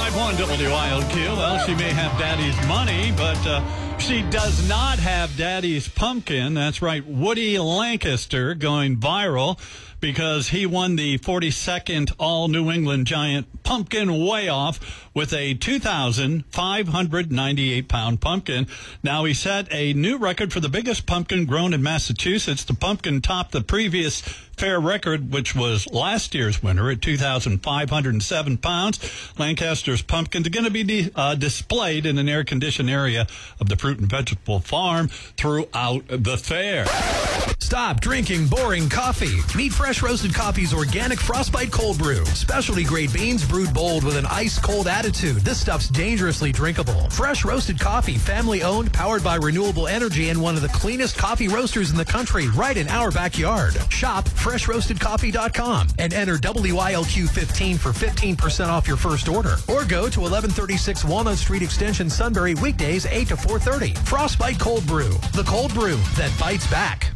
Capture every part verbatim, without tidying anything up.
five one W I L Q. Well, she may have Daddy's money, but uh, she does not have Daddy's pumpkin. That's right, Woody Lancaster going viral because he won the forty-second All-New England Giant Pumpkin Weigh-Off with a two thousand five hundred ninety-eight pound pumpkin. Now, he set a new record for the biggest pumpkin grown in Massachusetts. The pumpkin topped the previous fair record, which was last year's winner at two thousand five hundred seven pounds. Lancaster's pumpkins are going to be de- uh, displayed in an air-conditioned area of the fruit and vegetable farm throughout the fair. Stop drinking boring coffee. Meet Fresh Roasted Coffee's organic Frostbite Cold Brew. Specialty grade beans brewed bold with an ice-cold attitude. This stuff's dangerously drinkable. Fresh Roasted Coffee, family-owned, powered by renewable energy, and one of the cleanest coffee roasters in the country, right in our backyard. Shop fresh roasted coffee dot com and enter W I L Q fifteen for fifteen percent off your first order. Or go to eleven thirty-six Walnut Street Extension, Sunbury, weekdays eight to four thirty. Frostbite Cold Brew, the cold brew that bites back.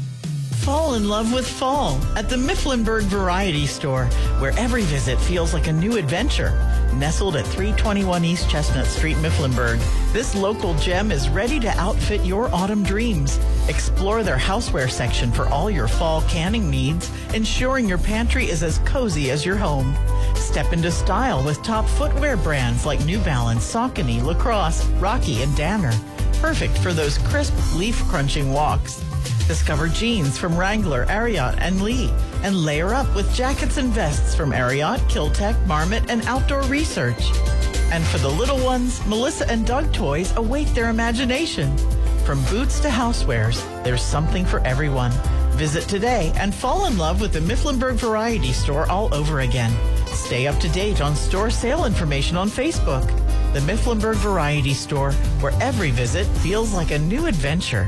Fall in love with fall at the Mifflinburg Variety Store, where every visit feels like a new adventure. Nestled at three twenty-one East Chestnut Street, Mifflinburg, this local gem is ready to outfit your autumn dreams. Explore their houseware section for all your fall canning needs, ensuring your pantry is as cozy as your home. Step into style with top footwear brands like New Balance, Saucony, Lacrosse, Rocky, and Danner. Perfect for those crisp, leaf-crunching walks. Discover jeans from Wrangler, Ariat, and Lee, and layer up with jackets and vests from Ariat, Kiltech, Marmot, and Outdoor Research. And for the little ones, Melissa and Doug toys await their imagination. From boots to housewares, there's something for everyone. Visit today and fall in love with the Mifflinburg Variety Store all over again. Stay up to date on store sale information on Facebook. The Mifflinburg Variety Store, where every visit feels like a new adventure.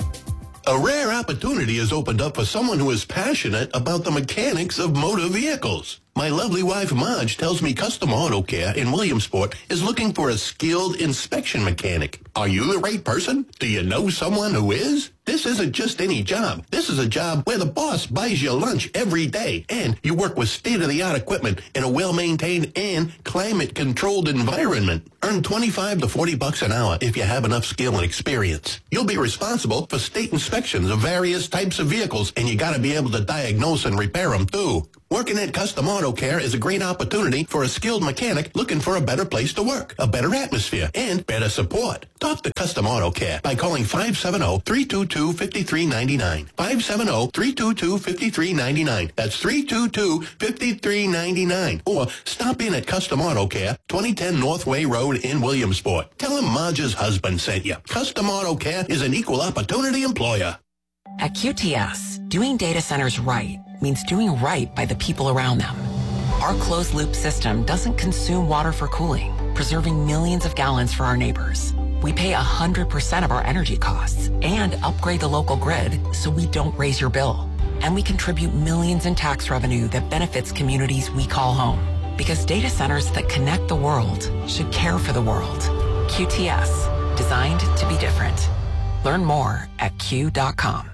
A rare opportunity has opened up for someone who is passionate about the mechanics of motor vehicles. My lovely wife, Marge, tells me Custom Auto Care in Williamsport is looking for a skilled inspection mechanic. Are you the right person? Do you know someone who is? This isn't just any job. This is a job where the boss buys you lunch every day, and you work with state-of-the-art equipment in a well-maintained and climate-controlled environment. Earn twenty-five to forty bucks an hour if you have enough skill and experience. You'll be responsible for state inspections of various types of vehicles, and you got to be able to diagnose and repair them, too. Working at Custom Auto Care is a great opportunity for a skilled mechanic looking for a better place to work, a better atmosphere, and better support. Talk to Custom Auto Care by calling five seven zero, three two two, five three nine nine. five seven zero, three two two, five three nine nine. That's three two two, five three nine nine. Or stop in at Custom Auto Care, twenty ten Northway Road in Williamsport. Tell him Marge's husband sent you. Custom Auto Care is an equal opportunity employer. At Q T S, doing data centers right means doing right by the people around them. Our closed-loop system doesn't consume water for cooling, preserving millions of gallons for our neighbors. We pay one hundred percent of our energy costs and upgrade the local grid so we don't raise your bill. And we contribute millions in tax revenue that benefits communities we call home. Because data centers that connect the world should care for the world. Q T S, designed to be different. Learn more at Q dot com.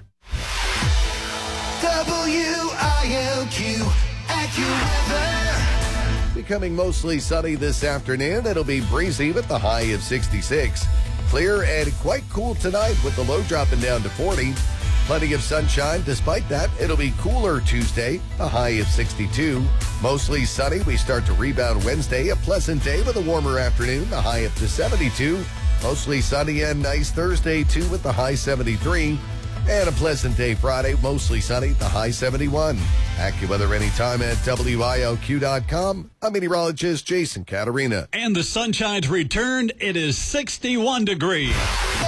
W I L Q AccuWeather. Becoming mostly sunny this afternoon. It'll be breezy with the high of sixty-six. Clear and quite cool tonight with the low dropping down to forty. Plenty of sunshine. Despite that, it'll be cooler Tuesday, a high of sixty-two. Mostly sunny. We start to rebound Wednesday. A pleasant day with a warmer afternoon, the high up to seventy-two. Mostly sunny and nice Thursday, too, with the high seventy-three. And a pleasant day Friday, mostly sunny, the high seventy-one. AccuWeather anytime at W I L Q dot com. I'm meteorologist Jason Caterina. And the sunshine's returned. It is sixty-one degrees.